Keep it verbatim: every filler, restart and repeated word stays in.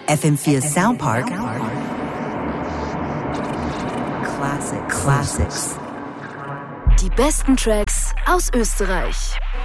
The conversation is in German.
F M vier Soundpark. Classic Classics. Die besten Tracks aus Österreich.